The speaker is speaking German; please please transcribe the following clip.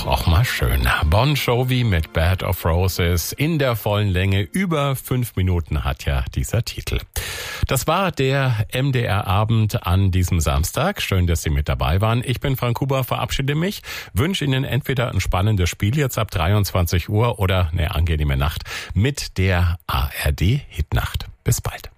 doch auch mal schön. Bon Jovi mit Bed of Roses in der vollen Länge. Über 5 Minuten hat ja dieser Titel. Das war der MDR-Abend an diesem Samstag. Schön, dass Sie mit dabei waren. Ich bin Frank Huber, verabschiede mich. Wünsche Ihnen entweder ein spannendes Spiel jetzt ab 23 Uhr oder eine angenehme Nacht mit der ARD Hitnacht. Bis bald.